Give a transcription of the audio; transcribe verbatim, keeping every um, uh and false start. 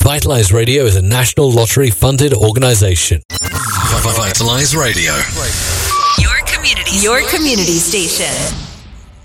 Vitalize Radio is a National Lottery-funded organization. Vitalize Radio. Your community, your community station.